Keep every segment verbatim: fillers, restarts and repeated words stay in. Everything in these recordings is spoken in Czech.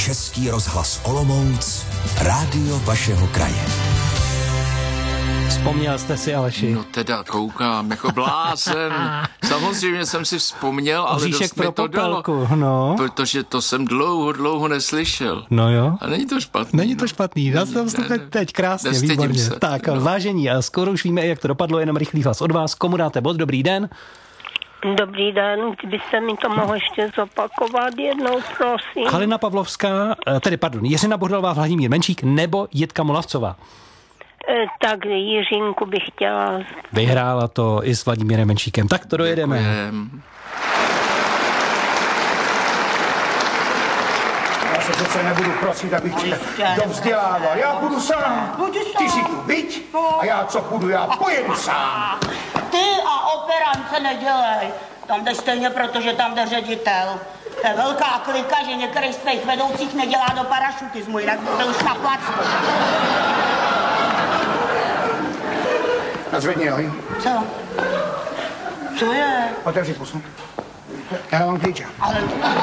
Český rozhlas Olomouc, rádio vašeho kraje. Vzpomněl jste si, Aleši? No teda koukám, jako blázen. Samozřejmě jsem si vzpomněl, ale Oříšek dost mi to dalo. No. Protože to jsem dlouho, dlouho neslyšel. No jo. A není to špatný. Není to špatný, dá se tam vstupit teď, krásně, výborně. Se. Tak, no. Vážení, a skoro už víme, jak to dopadlo, jenom rychlý hlas od vás. Komu dáte bod? Dobrý den. Dobrý den, kdybyste mi to mohl ještě zopakovat jednou, prosím. Halina Pavlovská, tedy pardon, Jiřina Bohdalová, Vladimír Menšík nebo Jitka Molavcová? E, tak Jiřinku bych chtěla. Vyhrála to i s Vladimírem Menšíkem. Tak to dojedeme. Děkujem. Já se přece nebudu prosit, abych tě dovzdělával. Já budu sám. Ty si tu byť a já co půjdu, já pojedu sám. Ty a operance nedělej. Tam jdeš stejně, protože tam jde ředitel. To je velká klika, že některý z tvých vedoucích nedělá do parašutismu, jinak byste už na placku. A zvedni nohy. Co? Co je? Otevři pusu. Já mám klíče. Ale...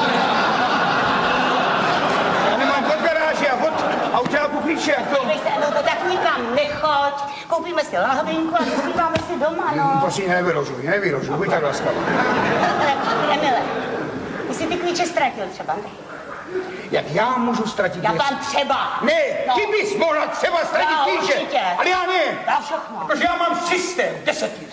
Já nemám od garáže a od autáku klíče. To... Když se no, to tak nikam nechoď. Koupíme si lahvinku a vyspíváme si doma, no. Prosím, nevyrožuj, nevyrožuj, buď tak laskavá. Emile, ty jsi ty klíče ztratil třeba, ne? Jak já můžu ztratit Já věc? tam třeba. Ne, no. ty bys mohla třeba ztratit no, klíče. Určitě. Ale já ne. Já všechno. Protože já mám systém, desetin.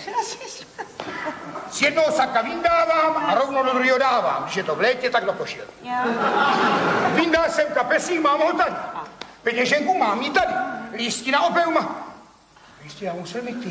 Z jednoho saka vyndávám a rovno do druhého dávám. Když je to v létě, tak do košile. Vyndal jsem kapesník, mám ho tady. Peněženku mám ji tady. Lístí na opeuma. Lístí, já musel mít ty.